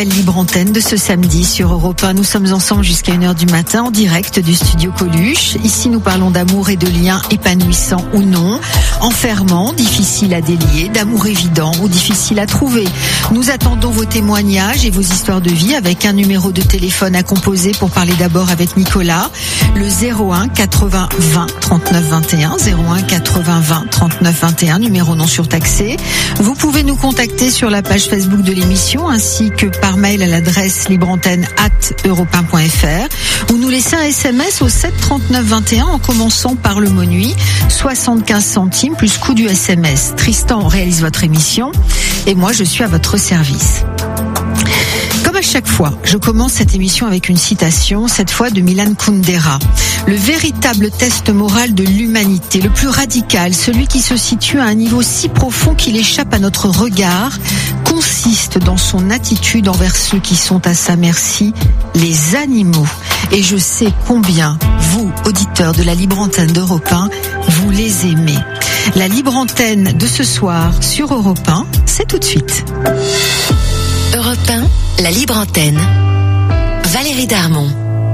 Libre antenne de ce samedi sur Europe 1. Nous sommes ensemble jusqu'à 1h du matin en direct du studio Coluche. Ici, nous parlons d'amour et de liens épanouissants ou non, enfermants, difficiles à délier, d'amour évident ou difficile à trouver. Nous attendons vos témoignages et vos histoires de vie avec un numéro de téléphone à composer pour parler d'abord avec Nicolas. Le 01 80 20 39 21, 01 80 20 39 21, numéro non surtaxé. Vous pouvez nous contacter sur la page Facebook de l'émission ainsi que par mail à l'adresse libreantenne@europe1.fr ou nous laisser un SMS au 7 39 21 en commençant par le mot nuit, 75 centimes plus coût du SMS. Tristan réalise votre émission et moi je suis à votre service. Comme à chaque fois, je commence cette émission avec une citation, cette fois de Milan Kundera. Le véritable test moral de l'humanité, le plus radical, celui qui se situe à un niveau si profond qu'il échappe à notre regard, consiste dans son attitude envers ceux qui sont à sa merci, les animaux. Et je sais combien, vous, auditeurs de la Libre Antenne d'Europe 1, vous les aimez. La Libre Antenne de ce soir sur Europe 1, c'est tout de suite. Europe 1, la Libre Antenne. Valérie Darmon.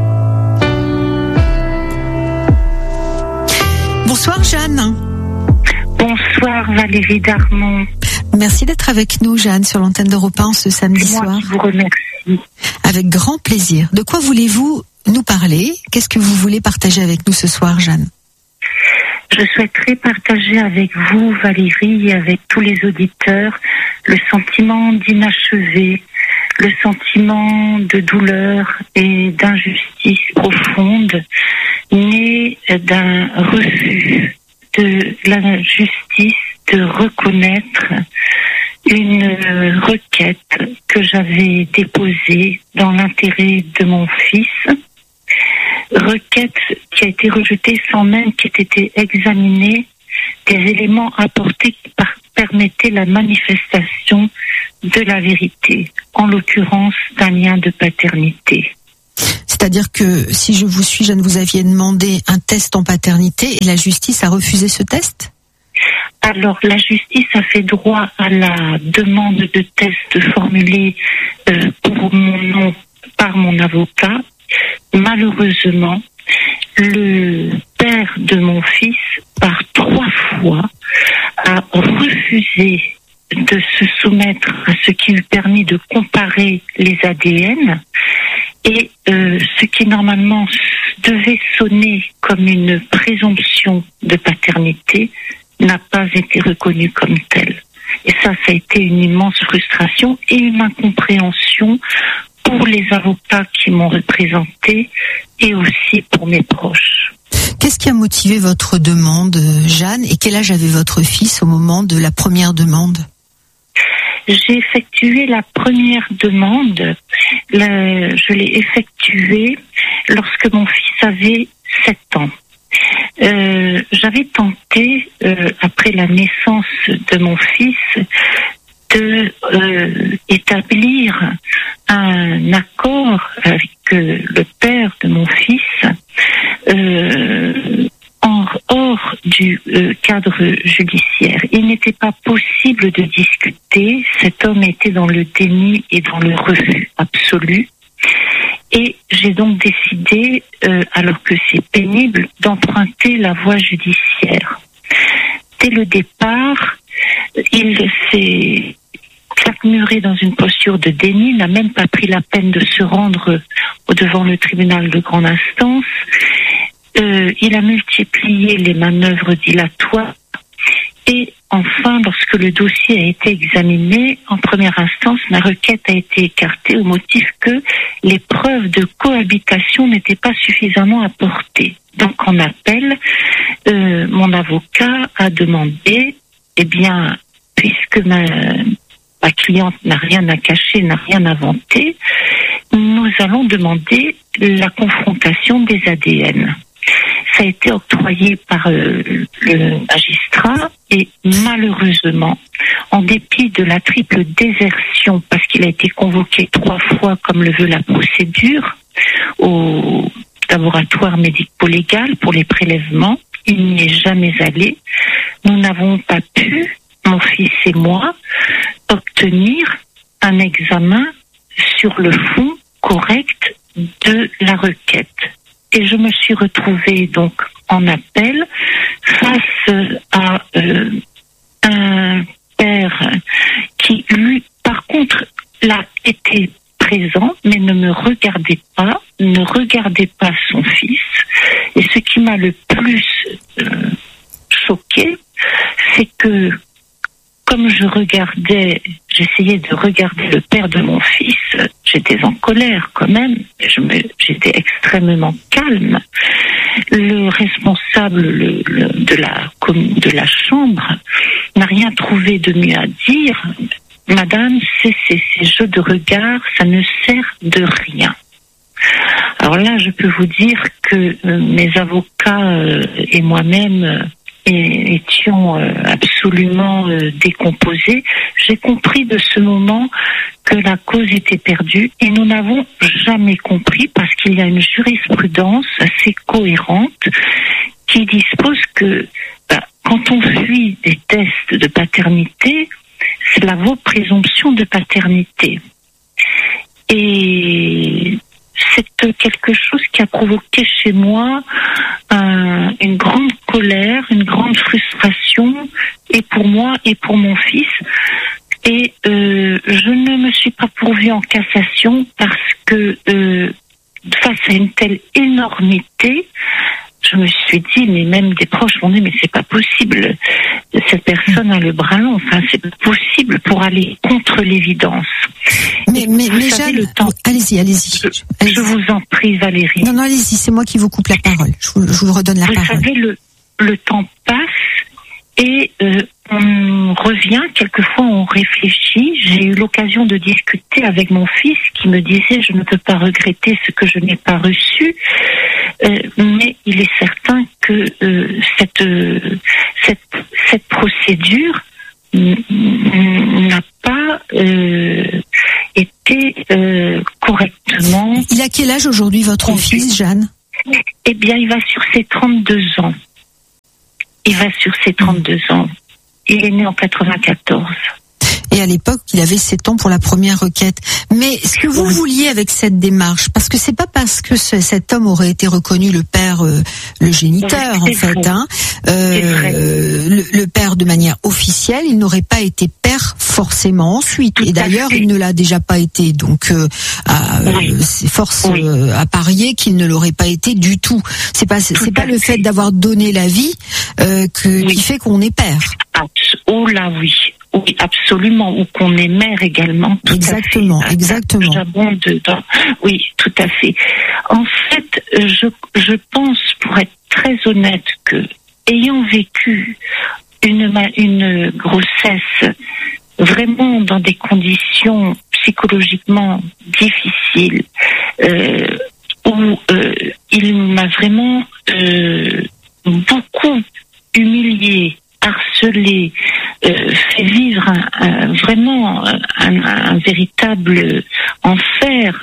Bonsoir Jeanne. Bonsoir Valérie Darmon. Merci d'être avec nous Jeanne sur l'antenne d'Europe 1 ce samedi soir. Moi qui vous remercie. Avec grand plaisir. De quoi voulez-vous nous parler ? Qu'est-ce que vous voulez partager avec nous ce soir Jeanne ? Je souhaiterais partager avec vous, Valérie, et avec tous les auditeurs, le sentiment d'inachevé, le sentiment de douleur et d'injustice profonde, né d'un refus de la justice de reconnaître une requête que j'avais déposée dans l'intérêt de mon fils. Requête qui a été rejetée sans même qu'il ait été examiné des éléments apportés qui permettaient la manifestation de la vérité, en l'occurrence d'un lien de paternité. C'est-à-dire que, si je vous suis, Jeanne, vous aviez demandé un test en paternité et la justice a refusé ce test ? Alors, la justice a fait droit à la demande de test formulée pour mon nom par mon avocat. Malheureusement, le père de mon fils, par 3 fois, a refusé de se soumettre à ce qui lui permet de comparer les ADN et ce qui normalement devait sonner comme une présomption de paternité n'a pas été reconnu comme tel. Et ça a été une immense frustration et une incompréhension pour les avocats qui m'ont représenté et aussi pour mes proches. Qu'est-ce qui a motivé votre demande, Jeanne, et quel âge avait votre fils au moment de la première demande ? J'ai effectué la première demande, je l'ai effectuée lorsque mon fils avait 7 ans. J'avais tenté, après la naissance de mon fils, de établir un accord avec le père de mon fils hors du cadre judiciaire. Il n'était pas possible de discuter, cet homme était dans le déni et dans le refus absolu. Et j'ai donc décidé, alors que c'est pénible, d'emprunter la voie judiciaire. Dès le départ, il s'est claquemuré dans une posture de déni, n'a même pas pris la peine de se rendre devant le tribunal de grande instance. Il a multiplié les manœuvres dilatoires et enfin, lorsque le dossier a été examiné, en première instance, ma requête a été écartée au motif que les preuves de cohabitation n'étaient pas suffisamment apportées. Donc en appel, mon avocat a demandé, eh bien, puisque ma cliente n'a rien à cacher, n'a rien inventé, nous allons demander la confrontation des ADN. Ça a été octroyé par le magistrat et malheureusement, en dépit de la triple désertion, parce qu'il a été convoqué 3 fois comme le veut la procédure, au laboratoire médico-légal pour les prélèvements, il n'y est jamais allé. Nous n'avons pas pu, mon fils et moi, obtenir un examen sur le fond correct de la requête. Et je me suis retrouvée donc en appel face à un père qui, lui, par contre, là, était présent, mais ne me regardait pas son fils. Et ce qui m'a le plus choqué, c'est que comme j'essayais de regarder le père de mon fils, j'étais en colère quand même, j'étais extrêmement calme. Le responsable de la chambre n'a rien trouvé de mieux à dire. Madame, ces jeux de regard, ça ne sert de rien. Alors là, je peux vous dire que mes avocats et moi-même étions absolument décomposés. J'ai compris de ce moment que la cause était perdue et nous n'avons jamais compris parce qu'il y a une jurisprudence assez cohérente qui dispose que quand on fuit des tests de paternité, cela vaut présomption de paternité. Et c'est quelque chose qui a provoqué chez moi une grande colère, une grande frustration, et pour moi et pour mon fils. Et je ne me suis pas pourvue en cassation parce que face à une telle énormité, je me suis dit, mais même des proches m'ont dit, mais c'est pas possible, cette personne a le bras long, enfin c'est pas possible pour aller contre l'évidence. Mais Jeanne, le temps, allez-y. Je vous en prie, Valérie. Non, allez-y, c'est moi qui vous coupe la parole. Je vous redonne la parole. Vous savez, le temps passe et on revient, quelquefois on réfléchit. J'ai eu l'occasion de discuter avec mon fils qui me disait, je ne peux pas regretter ce que je n'ai pas reçu. Mais il est certain que cette procédure n'a pas été correctement. Il a quel âge aujourd'hui votre fils, Jeanne ? Eh bien, il va sur ses 32 ans. Il est né en 94. Et à l'époque, il avait 7 ans pour la première requête. Mais ce que vous vouliez avec cette démarche, parce que c'est pas parce que cet homme aurait été reconnu le père, le géniteur, en fait, le père de manière officielle, il n'aurait pas été père forcément ensuite. Et d'ailleurs, il ne l'a déjà pas été. Donc, c'est force à parier qu'il ne l'aurait pas été du tout. C'est pas le fait d'avoir donné la vie qui fait qu'on est père. Oh là, oui. Oui, absolument, ou qu'on est mère également. Exactement. J'abonde dedans. Oui, tout à fait. En fait, je pense, pour être très honnête, que ayant vécu une grossesse vraiment dans des conditions psychologiquement difficiles, où il m'a vraiment beaucoup humiliée, harcelé, fait vivre vraiment un véritable enfer,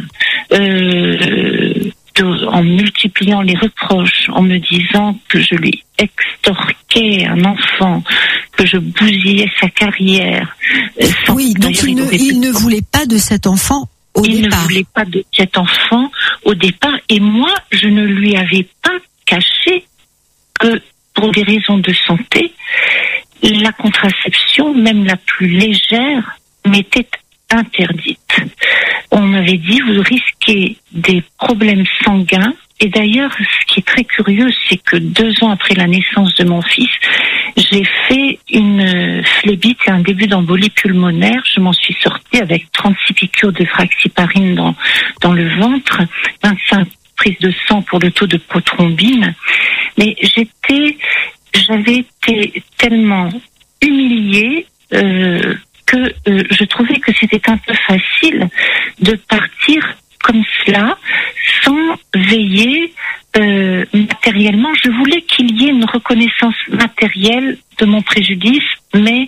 en multipliant les reproches, en me disant que je lui extorquais un enfant, que je bousillais sa carrière. Oui, donc il ne voulait pas de cet enfant au départ. Il ne voulait pas de cet enfant au départ, et moi, je ne lui avais pas caché que, pour des raisons de santé, la contraception, même la plus légère, m'était interdite. On m'avait dit, vous risquez des problèmes sanguins. Et d'ailleurs, ce qui est très curieux, c'est que 2 ans après la naissance de mon fils, j'ai fait une phlébite et un début d'embolie pulmonaire. Je m'en suis sortie avec 36 piqûres de fraxiparine dans le ventre, 25 prises de sang pour le taux de prothrombine. Mais j'avais été tellement humiliée que je trouvais que c'était un peu facile de partir comme cela, sans veiller matériellement. Je voulais qu'il y ait une reconnaissance matérielle de mon préjudice, mais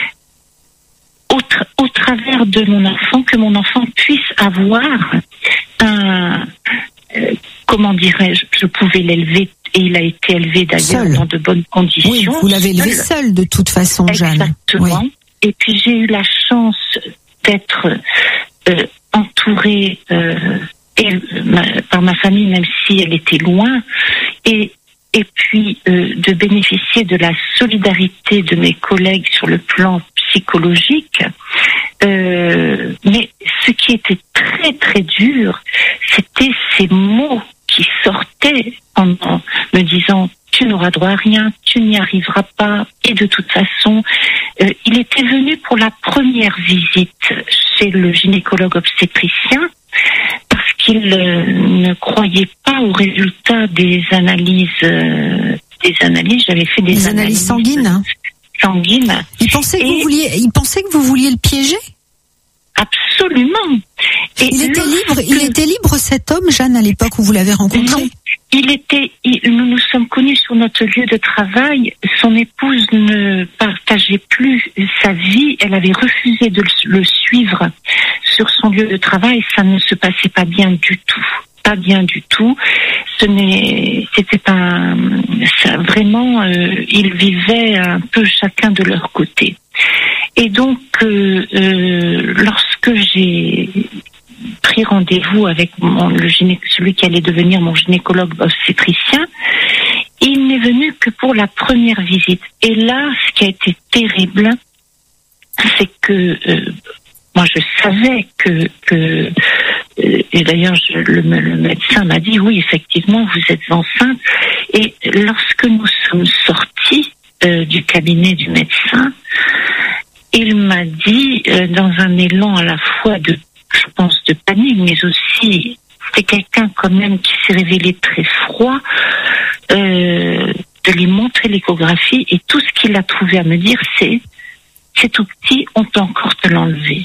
au travers de mon enfant, que mon enfant puisse avoir comment dirais-je, je pouvais l'élever, et il a été élevé d'ailleurs dans de bonnes conditions. Oui, vous l'avez élevé seul de toute façon, Jeanne. Exactement. Oui. Et puis j'ai eu la chance d'être entourée entourée par ma famille, même si elle était loin, et puis de bénéficier de la solidarité de mes collègues sur le plan psychologique. Mais ce qui était très très dur, c'était ces mots qui sortaient en me disant « tu n'auras droit à rien, tu n'y arriveras pas ». Et de toute façon, il était venu pour la première visite chez le gynécologue obstétricien parce qu'il ne croyait pas aux résultats des analyses. J'avais fait des analyses sanguines. Il pensait que vous vouliez le piéger? Absolument. Et il était libre cet homme, Jeanne, à l'époque où vous l'avez rencontré? Non, nous nous sommes connus sur notre lieu de travail. Son épouse ne partageait plus sa vie. Elle avait refusé de le suivre sur son lieu de travail. Ça ne se passait pas bien du tout. Pas bien du tout. C'était pas ça, vraiment. Ils vivaient un peu chacun de leur côté. Et donc, lorsque j'ai pris rendez-vous avec celui qui allait devenir mon gynécologue obstétricien, il n'est venu que pour la première visite. Et là, ce qui a été terrible, c'est que moi je savais que et d'ailleurs le médecin m'a dit oui, effectivement vous êtes enceinte. Et lorsque nous sommes sortis du cabinet du médecin, il m'a dit dans un élan à la fois de panique, mais aussi c'était quelqu'un quand même qui s'est révélé très froid, de lui montrer l'échographie, et tout ce qu'il a trouvé à me dire c'est tout petit, on peut encore te l'enlever.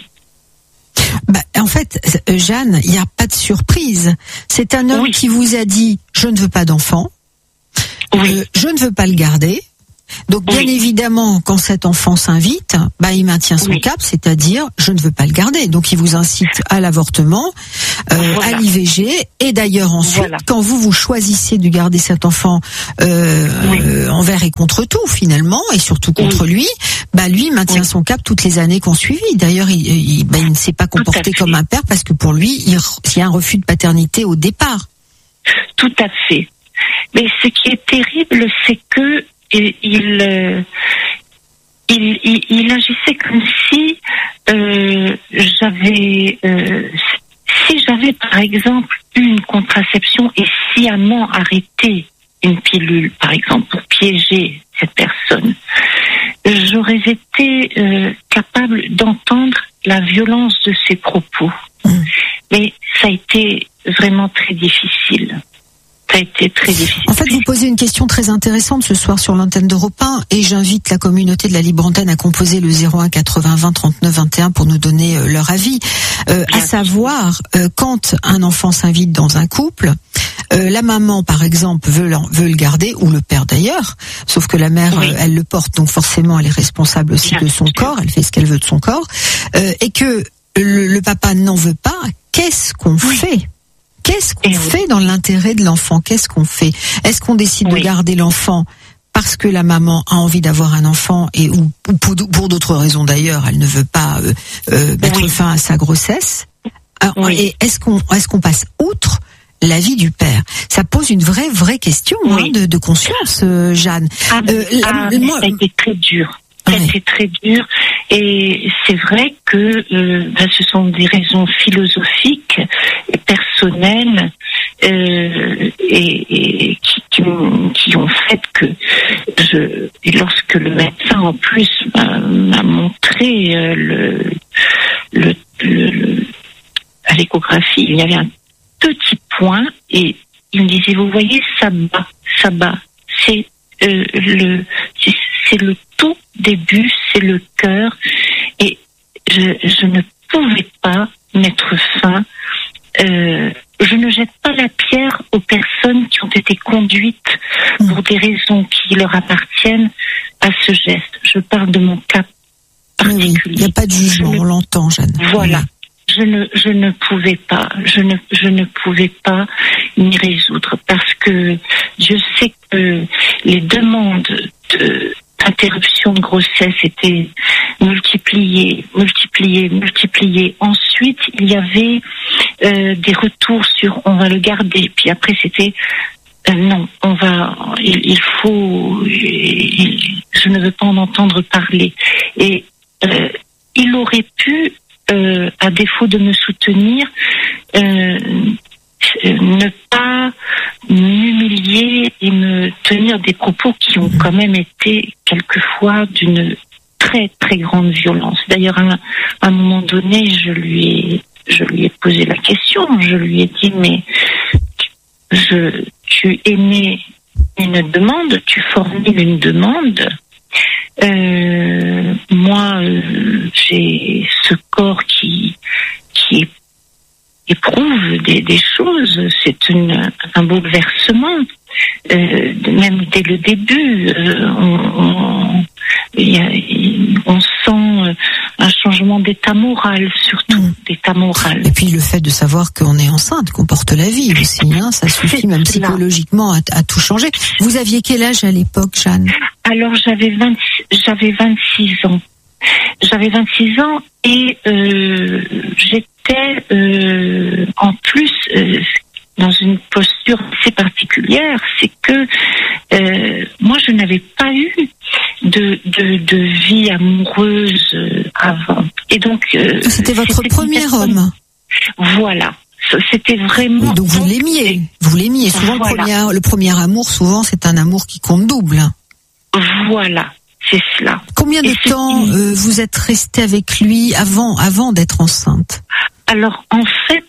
En fait, Jeanne, il n'y a pas de surprise. C'est un homme qui vous a dit je ne veux pas d'enfant, je ne veux pas le garder. Donc bien évidemment, quand cet enfant s'invite, il maintient son cap, c'est-à-dire je ne veux pas le garder. Donc il vous incite à l'avortement, à l'IVG, et d'ailleurs ensuite, quand vous choisissez de garder cet enfant envers et contre tout finalement, et surtout contre lui, lui maintient son cap toutes les années qu'on suivit. D'ailleurs, il ne s'est pas comporté comme un père parce que pour lui, il y a un refus de paternité au départ. Tout à fait. Mais ce qui est terrible, c'est que il agissait comme si si j'avais par exemple eu une contraception et sciemment arrêté une pilule, par exemple, pour piéger cette personne, j'aurais été capable d'entendre la violence de ses propos. Mais ça a été vraiment très difficile. Ça a été très difficile. En fait, vous posez une question très intéressante ce soir sur l'antenne d'Europe 1, et j'invite la communauté de la Libre Antenne à composer le 01 80 20 39 21 pour nous donner leur avis. À savoir, quand un enfant s'invite dans un couple, la maman, par exemple, veut le garder, ou le père d'ailleurs, sauf que la mère, elle le porte, donc forcément, elle est responsable aussi de son corps, elle fait ce qu'elle veut de son corps, et que le papa n'en veut pas. Qu'est-ce qu'on fait ? Qu'est-ce qu'on fait dans l'intérêt de l'enfant? Qu'est-ce qu'on fait? Est-ce qu'on décide de garder l'enfant parce que la maman a envie d'avoir un enfant ou pour d'autres raisons d'ailleurs, elle ne veut pas mettre fin à sa grossesse? Et est-ce qu'on passe outre la vie du père? Ça pose une vraie question de conscience, Jeanne. Ça a été très dur. C'est très dur, et c'est vrai que ce sont des raisons philosophiques et personnelles et qui ont fait que et lorsque le médecin en plus m'a montré à l'échographie, il y avait un petit point et il me disait vous voyez ça bat, c'est le tout début, c'est le cœur, et je ne pouvais pas mettre fin. Je ne jette pas la pierre aux personnes qui ont été conduites pour des raisons qui leur appartiennent à ce geste. Je parle de mon cas particulier. Il n'y a pas de jugement, on l'entend, Jeanne. Voilà. Je ne pouvais pas, je ne pouvais pas m'y résoudre, parce que Dieu sait que les demandes d'interruption de grossesse étaient multipliées. Ensuite, il y avait des retours sur on va le garder. Puis après c'était non, il faut, je ne veux pas en entendre parler. Et il aurait pu, à défaut de me soutenir, ne pas m'humilier et me tenir des propos qui ont quand même été quelquefois d'une très très grande violence. D'ailleurs, à un moment donné, je lui ai posé la question. Je lui ai dit, mais tu émets une demande, tu formules une demande. Moi, j'ai ce corps qui éprouve des choses. C'est un bouleversement. Même dès le début, on sent un changement d'état moral, surtout d'état moral. Et puis le fait de savoir qu'on est enceinte, qu'on porte la vie aussi, hein, ça suffit même psychologiquement à tout changer. Vous aviez quel âge à l'époque, Jeanne ? Alors j'avais 26 ans. J'avais 26 ans et j'étais en plus dans une posture assez particulière, c'est que moi je n'avais pas eu de vie amoureuse avant. Et donc c'était votre premier homme. Voilà. C'était vraiment. Oui, donc vous l'aimiez. Souvent voilà. le premier amour, souvent c'est un amour qui compte double. Voilà. C'est cela. Combien de temps vous êtes restée avec lui avant d'être enceinte ? Alors en fait,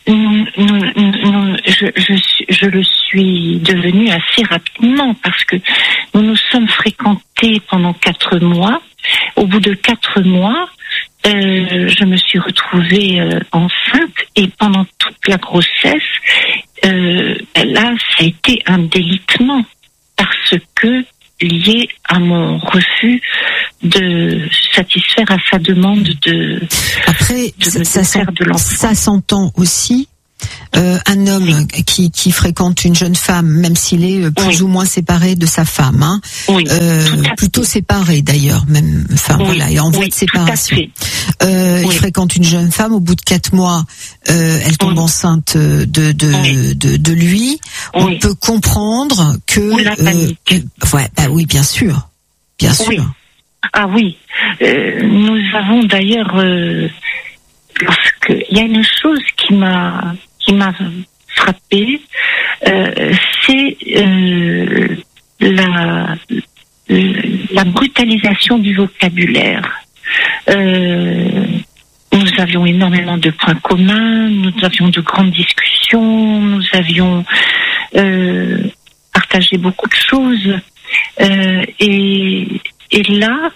je le suis devenue assez rapidement parce que nous nous sommes fréquentés pendant 4 mois. Au bout de 4 mois, je me suis retrouvée enceinte et pendant toute la grossesse, là, ça a été un délitement parce que lié à mon refus de satisfaire à sa demande de faire de l'enfant. Ça s'entend aussi. Un homme qui fréquente une jeune femme, même s'il est plus ou moins séparé de sa femme, hein, plutôt séparé d'ailleurs, même, enfin voilà, il est en voie de séparation. Il fréquente une jeune femme, au bout de 4 mois, elle tombe enceinte de lui. On peut comprendre que, oui, bien sûr. Ah oui, nous avons d'ailleurs, il y a une chose qui m'a frappée, c'est la brutalisation du vocabulaire. Nous avions énormément de points communs, nous avions de grandes discussions, nous avions partagé beaucoup de choses. Et là,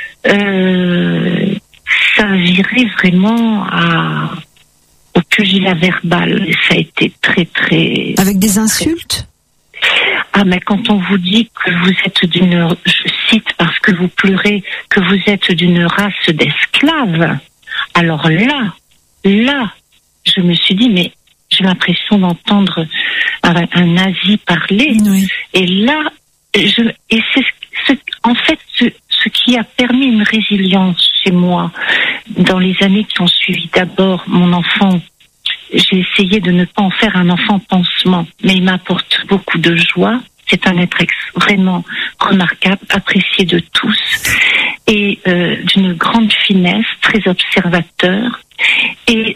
ça a viré vraiment au pugilat verbal. Et ça a été très, très... Avec des insultes ? Ah, mais quand on vous dit que vous êtes je cite parce que vous pleurez, que vous êtes d'une race d'esclaves, alors là, je me suis dit, mais j'ai l'impression d'entendre un nazi parler. Oui. Et là, en fait, ce qui a permis une résilience chez moi dans les années qui ont suivi. D'abord, mon enfant, j'ai essayé de ne pas en faire un enfant pansement, mais il m'apporte beaucoup de joie. C'est un être vraiment remarquable, apprécié de tous et d'une grande finesse, très observateur. Et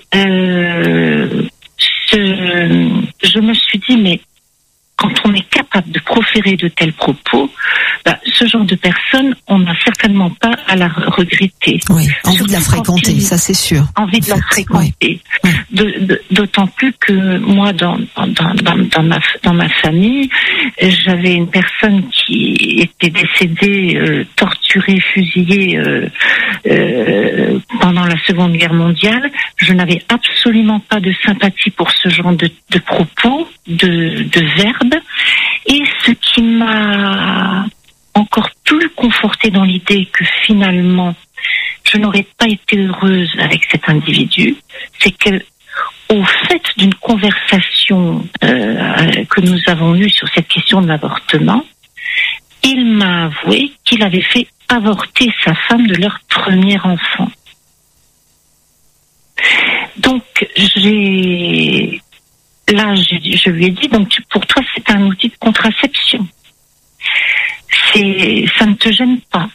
je me suis dit, mais quand on est capable de proférer de tels propos, ce genre de personne, on n'a certainement pas à la regretter. Oui, envie de la fréquenter, ça c'est sûr. Envie de la fréquenter. Oui. D'autant plus que moi, dans ma famille, j'avais une personne qui était décédée, torturée, fusillée pendant la Seconde Guerre mondiale. Je n'avais absolument pas de sympathie pour ce genre de propos, de verbes. Et ce qui m'a encore plus confortée dans l'idée que finalement je n'aurais pas été heureuse avec cet individu, c'est que au fait d'une conversation que nous avons eue sur cette question de l'avortement, il m'a avoué qu'il avait fait avorter sa femme de leur premier enfant. Donc je lui ai dit, donc pour toi c'est un outil de contraception. Ça ne te gêne pas.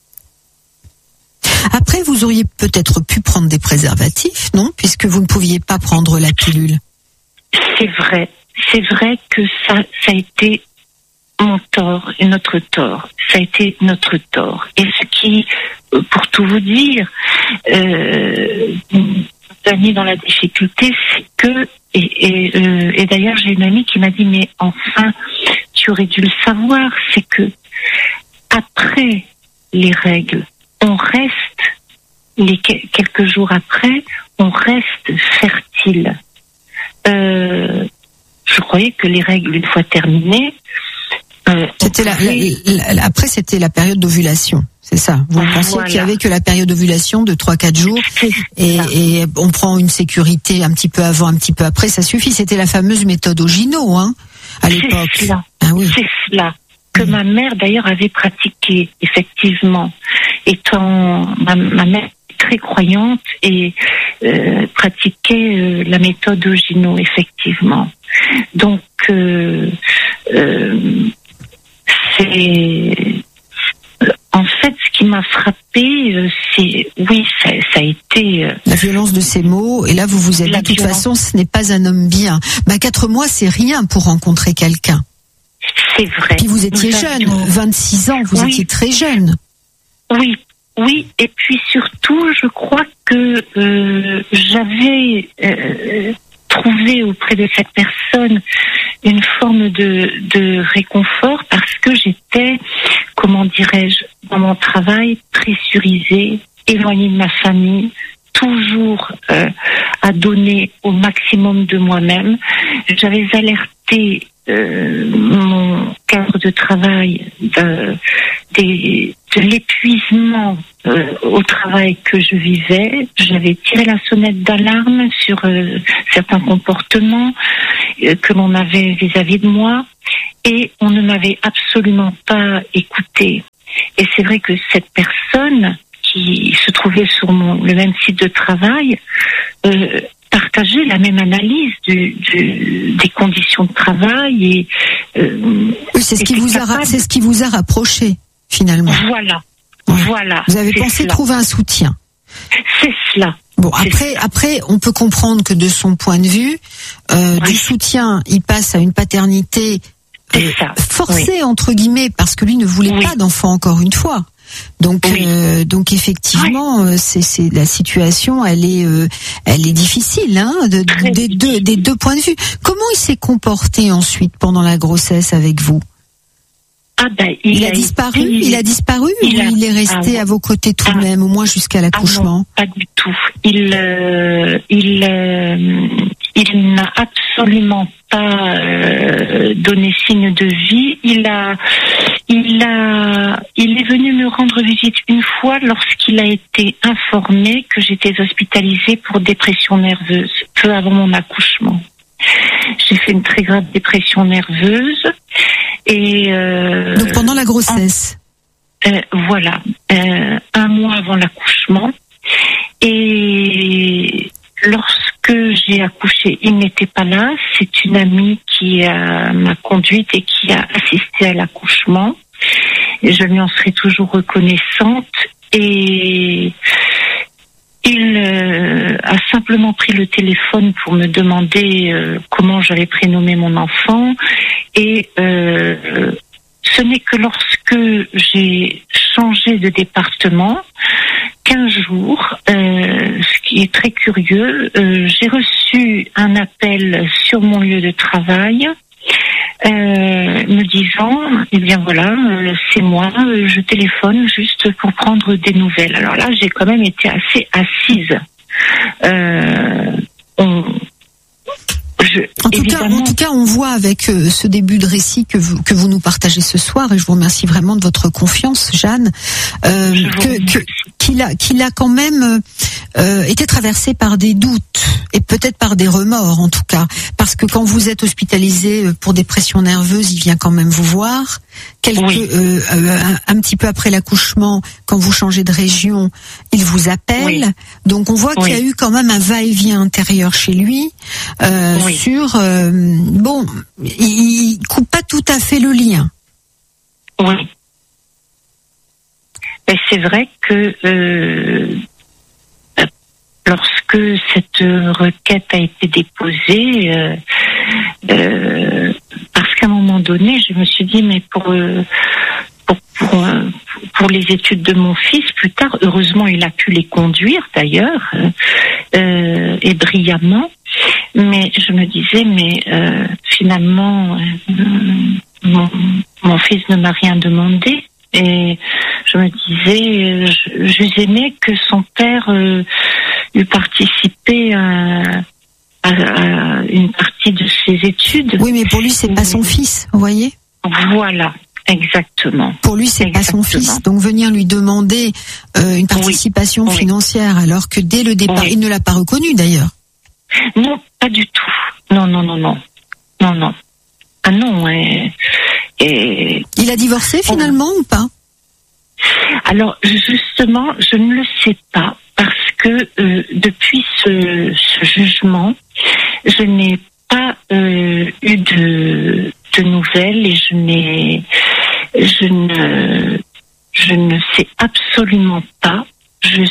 Après, vous auriez peut-être pu prendre des préservatifs, non? Puisque vous ne pouviez pas prendre la pilule. C'est vrai que ça a été mon tort et notre tort. Ça a été notre tort. Et ce qui, pour tout vous dire, nous a mis dans la difficulté, c'est que, et d'ailleurs j'ai une amie qui m'a dit, mais enfin, tu aurais dû le savoir, c'est que après les règles, on reste, quelques jours après, on reste fertile. Je croyais que les règles, une fois terminées, après c'était la période d'ovulation, c'est ça. Vous pensiez qu'il y avait que la période d'ovulation de 3-4 jours et on prend une sécurité un petit peu avant, un petit peu après, ça suffit. C'était la fameuse méthode Ogino, à l'époque. C'est cela. C'est cela que ma mère d'ailleurs avait pratiqué, effectivement, étant ma mère très croyante et pratiquait la méthode Ogino, effectivement. Donc en fait, ce qui m'a frappée, ça a été la violence de ces mots. Et là, vous vous êtes dit, de toute façon, ce n'est pas un homme bien. 4 mois, c'est rien pour rencontrer quelqu'un. C'est vrai. Puis vous étiez jeune, 26 ans, vous étiez très jeune. Oui. Et puis surtout, je crois que j'avais trouvé auprès de cette personne une forme de réconfort parce que j'étais, comment dirais-je, dans mon travail pressurisée, éloignée de ma famille, toujours à donner au maximum de moi-même. J'avais alerté mon cadre de travail de l'épuisement au travail que je vivais. J'avais tiré la sonnette d'alarme sur certains comportements que l'on avait vis-à-vis de moi et on ne m'avait absolument pas écouté. Et c'est vrai que cette personne qui se trouvait sur le même site de travail partageait la même analyse des conditions de travail c'est ce qui vous a rapproché finalement. Voilà. Vous avez pensé trouver un soutien. C'est cela. Bon, après, on peut comprendre que de son point de vue, du soutien, il passe à une paternité forcée entre guillemets, parce que lui ne voulait pas d'enfant encore une fois. Donc effectivement, c'est la situation, elle est difficile, des deux points de vue. Comment il s'est comporté ensuite pendant la grossesse avec vous? Il a disparu ou il est resté à vos côtés tout de même, au moins jusqu'à l'accouchement? Non, pas du tout. Il n'a absolument pas donné signe de vie. Il est venu me rendre visite une fois lorsqu'il a été informé que j'étais hospitalisée pour dépression nerveuse, peu avant mon accouchement. J'ai fait une très grave dépression nerveuse. Et donc pendant la grossesse. Voilà, 1 mois avant l'accouchement. Et lorsque j'ai accouché, il n'était pas là. C'est une amie qui m'a conduite et qui a assisté à l'accouchement. Et je lui en serai toujours reconnaissante. Et il a simplement pris le téléphone pour me demander comment j'allais prénommer mon enfant. Et ce n'est que lorsque j'ai changé de département, 15 jours, ce qui est très curieux, j'ai reçu un appel sur mon lieu de travail me disant, eh bien voilà, c'est moi, je téléphone juste pour prendre des nouvelles. Alors là, j'ai quand même été assez assise. En tout cas, on voit avec ce début de récit que vous nous partagez ce soir, et je vous remercie vraiment de votre confiance, Jeanne, qu'il a quand même été traversé par des doutes et peut-être par des remords en tout cas, parce que quand vous êtes hospitalisé pour dépression nerveuse, il vient quand même vous voir. Un petit peu après l'accouchement, quand vous changez de région, il vous appelle. Oui. Donc on voit qu'il y a eu quand même un va-et-vient intérieur chez lui sur il coupe pas tout à fait le lien. Oui. Et c'est vrai que lorsque cette requête a été déposée, parce qu'à un moment donné, je me suis dit, mais pour les études de mon fils, plus tard, heureusement, il a pu les conduire d'ailleurs, et brillamment. Mais je me disais, mais finalement, mon fils ne m'a rien demandé. Et je me disais, j'aimais que son père eût participé à une partie de ses études. Oui, mais pour lui, c'est pas son fils, vous voyez ? Voilà, exactement. Pour lui, c'est pas son fils. Donc venir lui demander une participation financière, alors que dès le départ, il ne l'a pas reconnu d'ailleurs. Non, pas du tout. Non. Ah non, Il a divorcé finalement ou pas ? Alors justement, je ne le sais pas parce que depuis ce jugement, je n'ai pas eu de nouvelles et je ne sais absolument pas. Je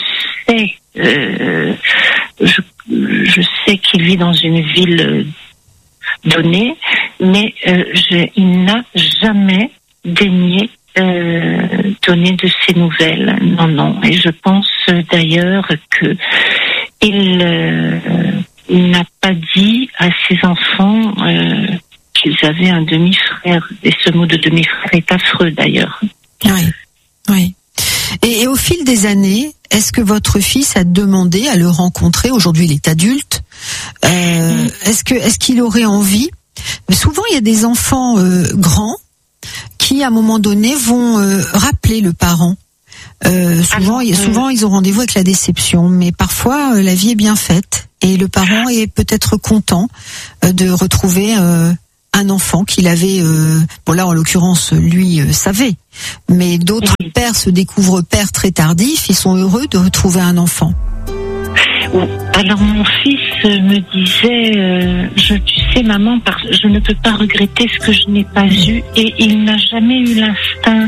sais qu'il vit dans une ville donnée, mais il n'a jamais daigné donner de ses nouvelles. Non. Et je pense d'ailleurs que il n'a pas dit à ses enfants qu'ils avaient un demi-frère. Et ce mot de demi-frère est affreux d'ailleurs. Oui. Et au fil des années, est-ce que votre fils a demandé à le rencontrer ? Aujourd'hui, il est adulte. Est-ce qu'il aurait envie ? Souvent, il y a des enfants grands qui, à un moment donné, vont rappeler le parent. Souvent, ils ont rendez-vous avec la déception, mais parfois, la vie est bien faite et le parent est peut-être content de retrouver un enfant qu'il avait. Là, en l'occurrence, lui savait, mais d'autres pères se découvrent pères très tardifs. Ils sont heureux de retrouver un enfant. Alors mon fils me disait, tu sais maman, je ne peux pas regretter ce que je n'ai pas eu, et il n'a jamais eu l'instinct.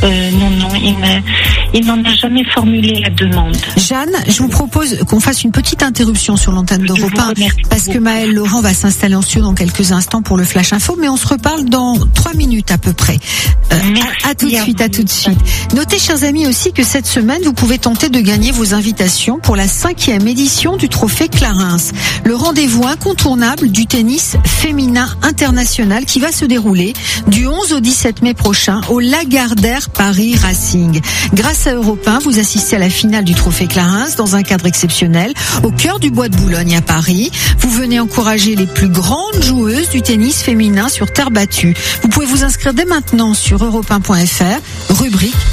Il n'en a jamais formulé la demande. Jeanne, je vous propose qu'on fasse une petite interruption sur l'antenne d'Europe 1 parce que Maëlle Laurent va s'installer en studio dans quelques instants pour le Flash Info, mais on se reparle dans 3 minutes à peu près. À tout de suite. Notez, chers amis, aussi que cette semaine, vous pouvez tenter de gagner vos invitations pour la 5e édition du Trophée Clarins, le rendez-vous incontournable du tennis féminin international qui va se dérouler du 11 au 17 mai prochain au Lagardère Paris Racing. Grâce à Europe 1, vous assistez à la finale du Trophée Clarins dans un cadre exceptionnel au cœur du Bois de Boulogne à Paris. Vous venez encourager les plus grandes joueuses du tennis féminin sur terre battue. Vous pouvez vous inscrire dès maintenant sur europe1.fr, rubrique